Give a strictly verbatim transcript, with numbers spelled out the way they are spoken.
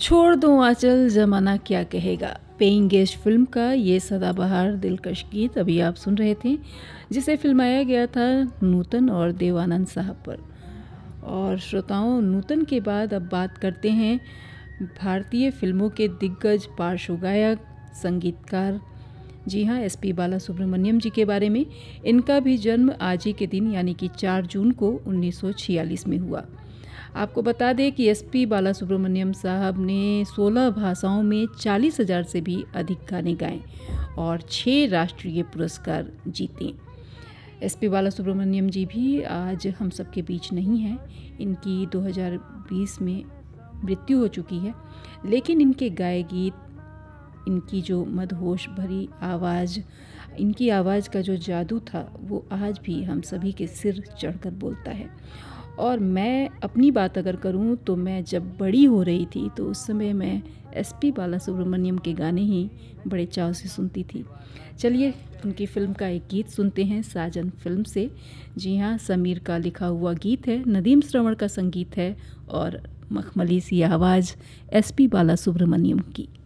छोड़ दो आंचल जमाना क्या कहेगा, पेइंग गेस्ट फिल्म का ये सदाबहार दिलकश गीत अभी आप सुन रहे थे, जिसे फिल्माया गया था नूतन और देवानंद साहब पर। और श्रोताओं, नूतन के बाद अब बात करते हैं भारतीय फिल्मों के दिग्गज पार्श्व गायक संगीतकार, जी हाँ, एस पी बालासुब्रमण्यम जी के बारे में। इनका भी जन्म आज ही के दिन यानी कि चार जून को उन्नीस सौ छियालीस में हुआ। आपको बता दें कि एस पी बालासुब्रमण्यम साहब ने सोलह भाषाओं में चालीस हज़ार से भी अधिक गाने गाए और छः राष्ट्रीय पुरस्कार जीते। एस पी बालासुब्रमण्यम जी भी आज हम सबके बीच नहीं हैं। इनकी दो हज़ार बीस में मृत्यु हो चुकी है, लेकिन इनके गाए गीत, इनकी जो मदहोश भरी आवाज़, इनकी आवाज़ का जो जादू था, वो आज भी हम सभी के सिर चढ़कर बोलता है। और मैं अपनी बात अगर करूं तो मैं जब बड़ी हो रही थी तो उस समय मैं एस पी बालासुब्रमण्यम के गाने ही बड़े चाव से सुनती थी। चलिए उनकी फ़िल्म का एक गीत सुनते हैं, साजन फिल्म से। जी हाँ, समीर का लिखा हुआ गीत है, नदीम श्रवण का संगीत है और मखमली सी आवाज़ एस पी बालासुब्रमण्यम की।